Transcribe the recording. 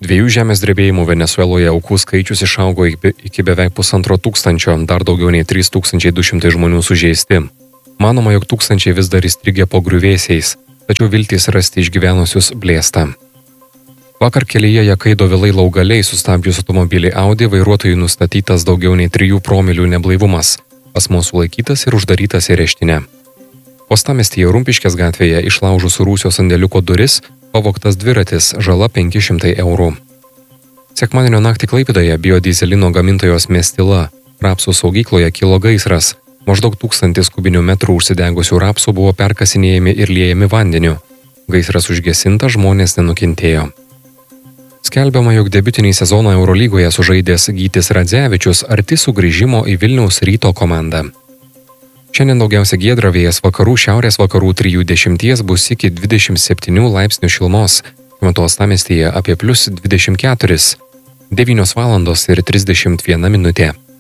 Dviejų žemės drebėjimų Venesueloje aukų skaičius išaugo iki beveik 1500, dar daugiau nei 3200 žmonių sužeisti. Manoma, jog tūkstančiai vis dar įstrigę po griuvėsiais, tačiau viltys rasti išgyvenusius blėsta. Vakar kelyje Jakaido Vilai Laugaliai sustabdžius automobilį Audi vairuotojui nustatytas daugiau nei 3 promilių neblaivumas. Asmuo sulaikytas ir uždarytas į areštinę. Uostamiestyje Rumpiškės gatvėje išlaužus rūsio sandėliuko duris, pavogtas dviratis, žala 500 eurų. Sekmadienio naktį Klaipėdoje biodizelino gamintojos Mestila rapsų saugykloje kilo gaisras. Maždaug 1000 kubinių metrų užsidegusių rapsų buvo perkasinėjami ir liejami vandeniu. Gaisras užgesintas, žmonės nenukentėjo. Skelbiama, jog debiutinį sezoną Eurolygoje sužaidęs Gytis Radzevičius arti sugrįžimo į Vilniaus Ryto komandą. Šiandien daugiausia giedra, vėjas vakarų šiaurės vakarų 3-10 bus iki 27 laipsnių šilumos, metu uostamiestyje apie +24, 9 valandos ir 31 minutė.